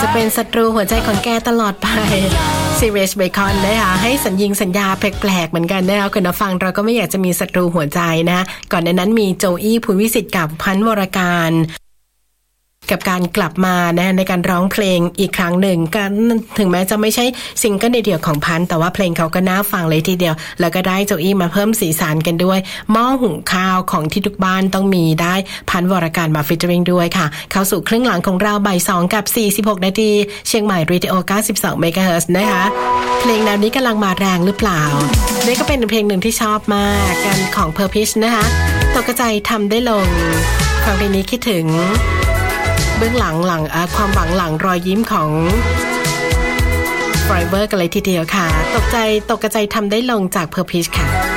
จะเป็นศัตรูหัวใจของแกตลอดไปซีเรสเบคอนนะคะให้สัญญาแปลกๆเหมือนกันนะคะคุณผู้ฟังเราก็ไม่อยากจะมีศัตรูหัวใจนะก่อนหน้านั้นมีโจอี้ภูวิสิทธิ์กับพันธ์วรการกับการกลับมานะในการร้องเพลงอีกครั้งหนึ่งกันถึงแม้จะไม่ใช่ซิงเกิลเดี่ยวของพันธ์แต่ว่าเพลงเขาก็น่าฟังเลยทีเดียวแล้วก็ได้โจอี้มาเพิ่มสีสันกันด้วยหม้อหุงข้าวของที่ทุกบ้านต้องมีได้พันธ์วรการมาฟีเจอริงด้วยค่ะเข้าสู่ครึ่งหลังของเราบ่าย2กับ46นาทีเชียงใหม่เรดิโอ92เมกะเฮิรตซ์นะคะเพลงแนวนี้กำลังมาแรงหรือเปล่านี่ก็เป็นเพลงหนึ่งที่ชอบมากกันของเพอร์พิชนะคะตกใจทำได้ลงฟังเพลงนี้คิดถึงเบื้องหลังความหวังหลังรอยยิ้มของไฟเบอร์กันเลยทีเดียวค่ะตกใจทำได้ลงจากเพอร์พิชค่ะ